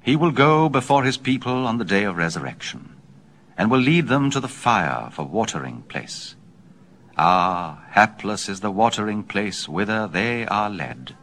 He will go before his people on the day of resurrection, and will lead them to the fire for watering place. Ah, hapless is the watering place whither they are led.